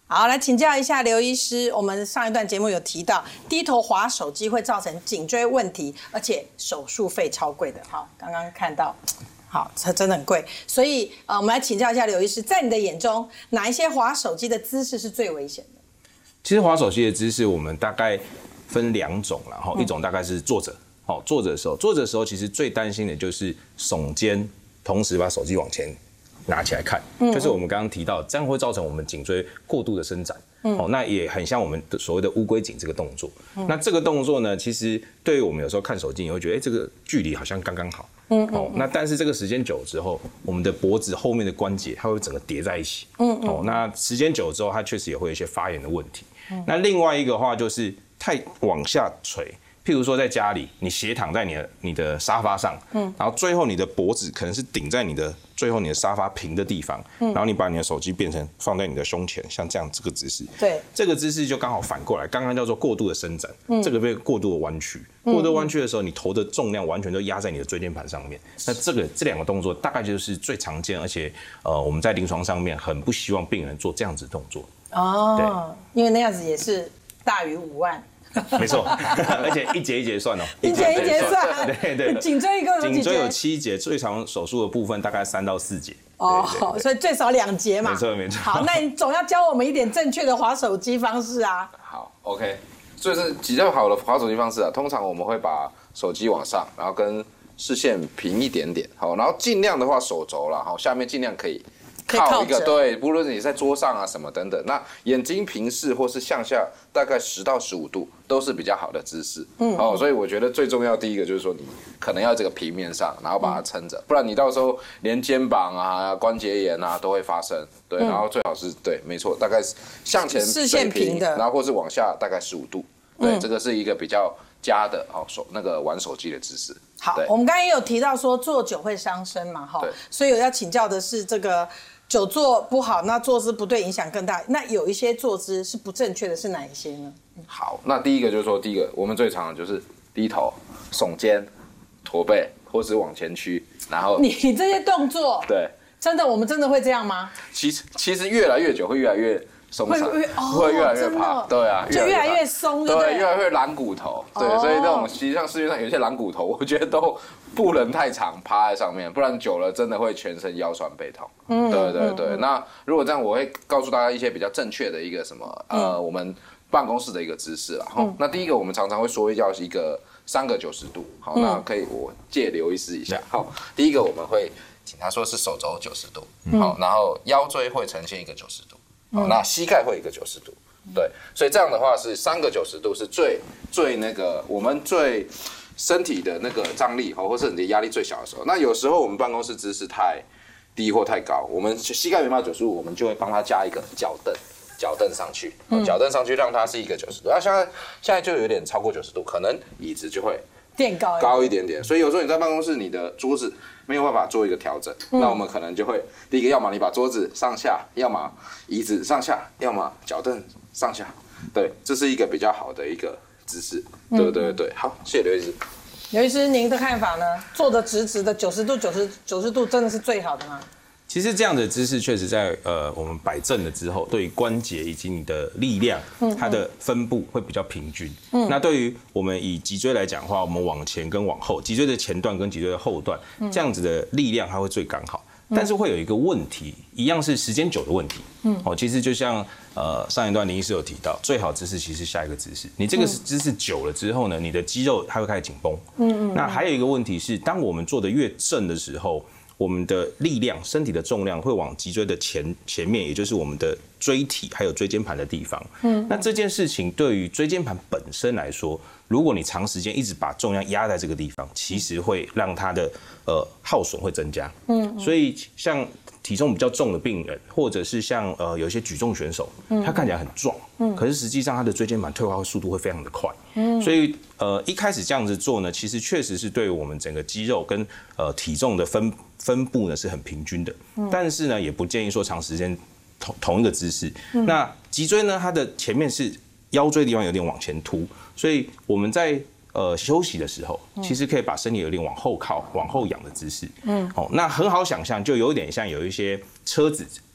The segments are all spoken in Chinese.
好，来请教一下刘医师，我们上一段节目有提到，低头滑手机会造成颈椎问题，而且手术费超贵的。好，刚刚看到，好，这真的很贵。所以我们来请教一下刘医师，在你的眼中，哪一些滑手机的姿势是最危险的？ 其实滑手机的姿势，我们大概分2种啦，一种大概是坐着，坐着的时候，其实最担心的就是耸肩，同时把手机往前拿起来看，就是我们刚刚提到，这样会造成我们颈椎过度的伸展，那也很像我们所谓的乌龟颈这个动作。那这个动作呢，其实对于我们有时候看手机，你会觉得，这个距离好像刚刚好，那但是这个时间久了之后，我们的脖子后面的关节它会整个叠在一起，那时间久了之后，它确实也会有一些发炎的问题。那另外一个话就是太往下垂。譬如说在家里，你斜躺在你的沙发上，然后最后你的脖子可能是顶在最后你的沙发平的地方，然后你把你的手机变成放在你的胸前，像这样这个姿势， 对， 这个姿势就刚好反过来，刚刚叫做过度的伸展，这个被过度的弯曲，过度弯曲的时候，你头的重量完全都压在你的椎间盘上面，那这2个动作大概就是最常见，而且我们在临床上面很不希望病人做这样子的动作。 哦，因为那样子也是大于5万。 没错，而且一节一节算哦， 一节一节算， 对， 颈椎一共有几节？ 颈椎有7节，最常手术的部分大概3到4节。 哦，所以最少2节嘛。 没错。 好，那你总要教我们一点正确的滑手机方式啊。 好 ，OK， 所以是比较好的滑手机方式啊。通常我们会把手机往上，然后跟视线平一点点，好，然后尽量的话手肘啦，好，下面尽量可以靠一个，对，不论你在桌上啊什么等等，那眼睛平视或是向下大概10到15度都是比较好的姿势。所以我觉得最重要第一个就是说你可能要这个平面上，然后把它撑着，不然你到时候连肩膀啊、关节炎啊都会发生。对，然后最好是对，没错，大概向前视线平的， 然后或是往下大概15度。对，这个是一个比较佳的那个玩手机的姿势。 好，我们刚才也有提到说坐久会伤身嘛，所以我要请教的是这个。久坐不好，那坐姿不对，影响更大。那有一些坐姿是不正确的，是哪一些呢？ 好，那第一个就是说，第一个我们最常的就是低头、耸肩、驼背，或是往前屈，然后你这些动作， 对， 真的我们真的会这样吗？ 其实越来越久会越来越松散，会越来越怕，对啊， 就越来越松， 对，越来越懒骨头，对，所以那种实际上市面上有些懒骨头，我觉得都不能太长趴在上面，不然久了真的会全身腰酸背痛。对。那如果这样，我会告诉大家一些比较正确的一个什么我们办公室的一个姿势啦。那第一个我们常常会说要一个3个90度，好，那可以我借刘医师一下。好，第一个我们会请他说是手肘90度，好，然后腰椎会呈现一个90度。那膝盖会一个90度，对，所以这样的话是3个90度是最那个我们最身体的那个张力或是你的压力最小的时候。那有时候我们办公室姿势太低或太高，我们膝盖没办法90度，我们就会帮他加一个脚凳上去，脚凳上去让它是一个90度。那现在就有点超过90度，可能椅子就会垫高一点点。所以有时候你在办公室，你的桌子没有办法做一个调整，那我们可能就会第一个，要么你把桌子上下，要么椅子上下，要么脚凳上下，对，这是一个比较好的一个姿势。对，好，谢谢刘医师。 刘医师，您的看法呢？坐得直直的90度，90度真的是最好的吗？ 其实这样的姿势确实在我们摆正了之后，对于关节以及你的力量，它的分布会比较平均。那对于我们以脊椎来讲的话，我们往前跟往后，脊椎的前段跟脊椎的后段，这样子的力量它会最刚好。但是会有一个问题，一样是时间久的问题。其实就像上一段林医师有提到，最好姿势其实是下一个姿势。你这个姿势久了之后呢，你的肌肉它会开始紧绷。那还有一个问题是，当我们做的越正的时候，我们的力量、身体的重量会往脊椎的前面，也就是我们的椎体还有椎间盘的地方。那这件事情对于椎间盘本身来说，如果你长时间一直把重量压在这个地方，其实会让它的耗损会增加。所以像体重比较重的病人，或者是像有一些举重选手，他看起来很壮，可是实际上他的椎间盘退化速度会非常的快。所以一开始这样子做呢，其实确实是对我们整个肌肉跟体重的分布呢是很平均的，但是呢也不建议说长时间同一个姿势。那脊椎呢，它的前面是腰椎的地方有点往前凸，所以我们在休息的时候，其实可以把身体有点往后靠、往后仰的姿势。那很好想象，就有点像有一些车子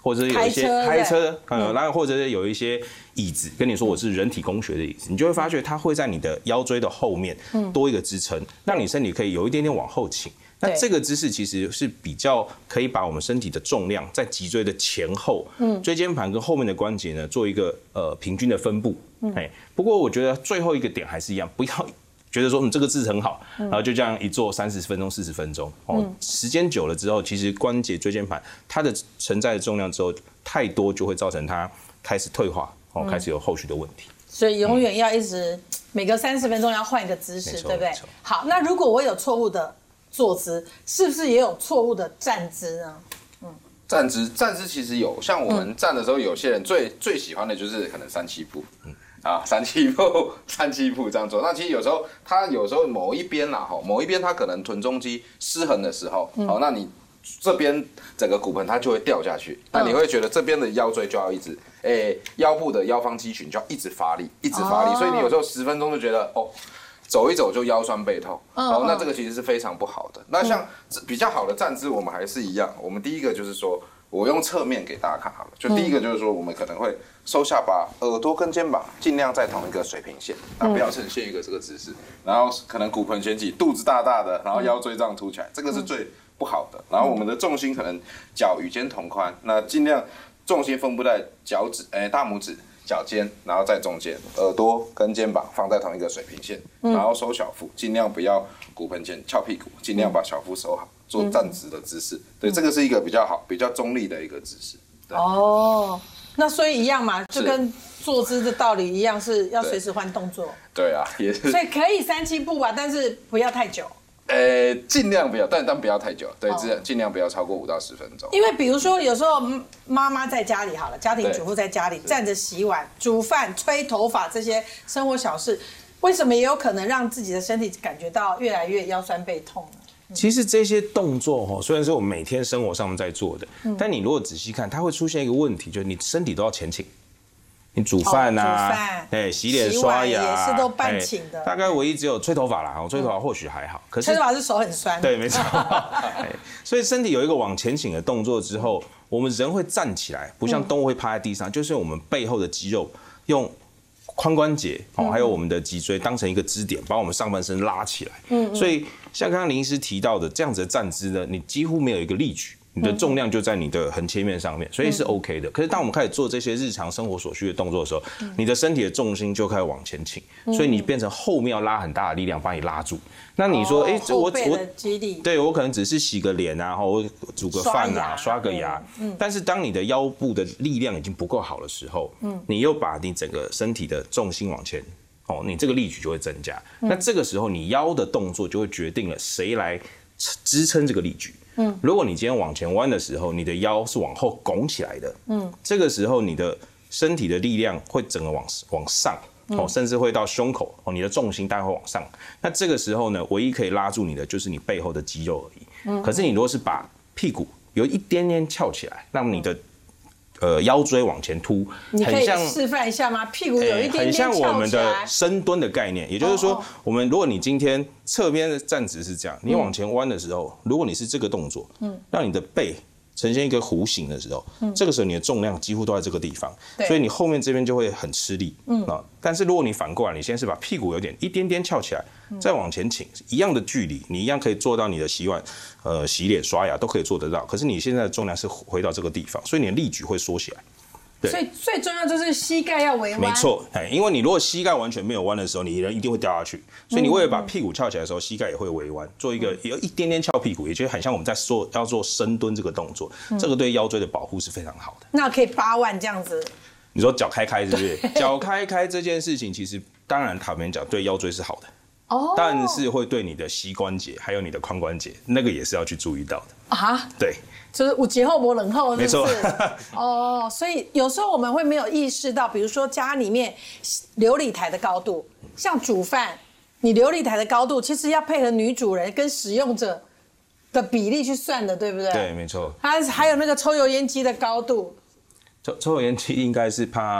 或者有一些开车，然后或者是有一些椅子，跟你说我是人体工学的椅子，你就会发觉它会在你的腰椎的后面多一个支撑，让你身体可以有一点点往后倾。那这个姿势其实是比较可以把我们身体的重量在脊椎的前后，椎间盘跟后面的关节呢做一个平均的分布。不过我觉得最后一个点还是一样，不要觉得说这个姿势很好，然后就这样一做30分钟、40分钟，时间久了之后，其实关节椎间盘它的承载的重量之后太多，就会造成它开始退化，开始有后续的问题。 所以永远要一直每隔30分钟要换一个姿势，对不对？好，那如果我有错误的坐姿，是不是也有错误的站姿呢？ 站姿其实有，像我们站的时候，有些人最喜欢的就是可能3七步，3七步这样做。那其实有时候某一边它可能臀中肌失衡的时候，那你这边整个骨盆它就会掉下去，那你会觉得这边的腰椎就要一直，腰部的腰方肌群就要一直发力，所以你有时候10分钟就觉得走一走就腰酸背痛，那这个其实是非常不好的。那像比较好的站姿，我们还是一样。我们第一个就是说，我用侧面给大家看好了。就第一个就是说，我们可能会收下巴，耳朵跟肩膀尽量在同一个水平线，那不要呈现一个这个姿势。然后可能骨盆前倾，肚子大大的，然后腰椎这样凸起来，这个是最不好的。然后我们的重心可能脚与肩同宽，那尽量重心分布在脚趾，大拇指。脚尖，然后在中间，耳朵跟肩膀放在同一个水平线，然后收小腹，尽量不要骨盆前翘屁股，尽量把小腹收好，做站直的姿势。对，这个是一个比较好、比较中立的一个姿势。 那所以一样嘛，就跟坐姿的道理一样，是要随时换动作。 对啊，也是。 所以可以3七步吧，但是不要太久。 尽量不要，但不要太久，对，尽量不要超过5到10分钟。 因为比如说有时候妈妈在家里好了，家庭主妇在家里站着洗碗、煮饭、吹头发这些生活小事，为什么也有可能让自己的身体感觉到越来越腰酸背痛呢？ 其实这些动作虽然是我们每天生活上在做的，但你如果仔细看，它会出现一个问题，就是你身体都要前倾。你煮饭啊，洗脸刷牙也是都半倾的。 大概唯一只有吹头发啦，吹头发或许还好，可是吹头发是手很酸。 对，没错。所以身体有一个往前倾的动作之后，我们人会站起来，不像动物会趴在地上，就是我们背后的肌肉用髋关节还有我们的脊椎当成一个支点，把我们上半身拉起来。所以像刚刚林医师提到的这样子的站姿呢，你几乎没有一个力矩。你的重量就在你的横切面上面，所以是 OK 的。可是当我们开始做这些日常生活所需的动作的时候，你的身体的重心就开始往前倾，所以你变成后面要拉很大的力量把你拉住。那你说， 我肌力， 对我可能只是洗个脸啊，或煮个饭啊，刷个牙。但是当你的腰部的力量已经不够好的时候，你又把你整个身体的重心往前，你这个力矩就会增加。那这个时候你腰的动作就会决定了谁来支撑这个力矩。如果你今天往前弯的时候，你的腰是往后拱起来的，这个时候你的身体的力量会整个往上，甚至会到胸口，你的重心大概会往上。那这个时候呢，唯一可以拉住你的就是你背后的肌肉而已。可是你如果是把屁股有一点点翘起来，让你的腰椎往前凸， 你可以示范一下吗？屁股有一点点很像我们翘起来的深蹲的概念，也就是说，如果你今天侧边的站直是这样，你往前弯的时候，如果你是这个动作，让你的背呈现一个弧形的时候，这个时候你的重量几乎都在这个地方，所以你后面这边就会很吃力。但是如果你反过来，你先是把屁股一点点翘起来，再往前倾，一样的距离，你一样可以做到你的洗碗、洗脸、刷牙都可以做得到。可是你现在的重量是回到这个地方，所以你的力矩会缩起来。 所以最重要就是膝盖要微弯。 没错，因为你如果膝盖完全没有弯的时候，你人一定会掉下去。所以你为了把屁股翘起来的时候，膝盖也会微弯，做一个有一点点翘屁股，也就很像我们在要做深蹲这个动作。这个对腰椎的保护是非常好的。 那可以8万这样子。 你说脚开是不是？脚开这件事情，其实当然坦白讲对腰椎是好的。但是会对你的膝关节还有你的髋关节，那个也是要去注意到的啊。对， 就是有节后磨冷后， 没错。 所以有时候我们会没有意识到，比如说家里面流理台的高度，像煮饭，你流理台的高度其实要配合女主人跟使用者的比例去算的，对不对？ 对，没错。 还有那个抽油烟机的高度， 抽油烟机应该是怕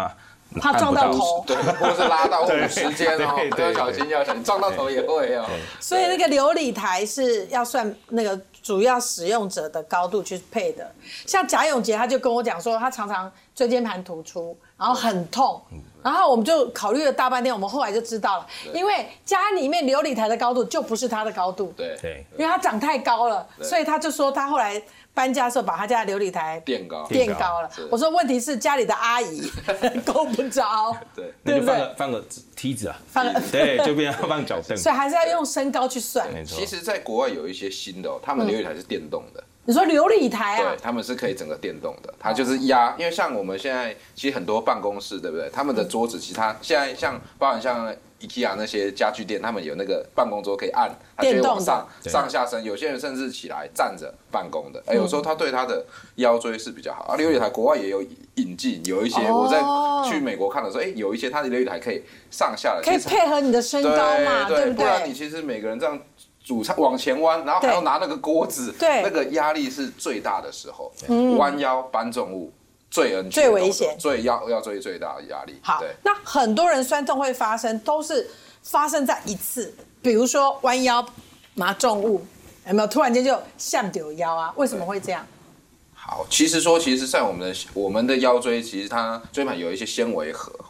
怕撞到头。 对，或者是拉到误时间哦， 对要小心，要小心，撞到头也会哦。 所以那个流理台是要算那个主要使用者的高度去配的。像贾永杰他就跟我讲说，他常常椎间盘突出，然后很痛，然后我们就考虑了大半天，我们后来就知道了，因为家里面流理台的高度就不是他的高度， 对， 因为他长太高了，所以他就说他后来搬家的时候把他家的流理台垫高了。我说问题是家里的阿姨够不着， 对， 那就对不对？ 放个梯子啊， 放个对，就变成放脚凳。 所以还是要用身高去算。 没错其实，在国外有一些新的哦，他们流理台是电动的。 你说流理台啊对，？他们是可以整个电动的，它就是压，因为像我们现在其实很多办公室，对不对？他们的桌子，其实它现在包含像 IKEA 那些家具店，他们有那个办公桌可以按，它就会往上下升。有些人甚至起来站着办公的，有时候他对他的腰椎是比较好。流理台国外也有引进，有一些我在去美国看的时候，有一些它的流理台可以上下的， 可以配合你的身高嘛，对不不然对？ 你其实每个人这样。煮菜往前弯，然后还要拿那个锅子， 对， 那个压力是最大的时候，弯腰搬重物最 NG 最危险， 要最大的压力。 好，那很多人酸痛会发生，都是发生在一次，比如说弯腰拿重物，有没有突然间就向丢腰啊？为什么会这样？ 好，其实在我们的腰椎，其实它椎盘有一些纤维核，